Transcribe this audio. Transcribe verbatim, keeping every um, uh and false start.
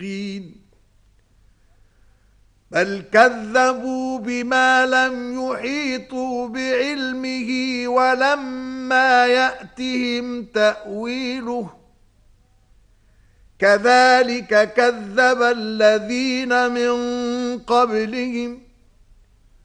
الصادقين بل كذبوا بما لم يحيطوا بعلمه ولما يأتهم تأويله كذلك كذب الذين من قبلهم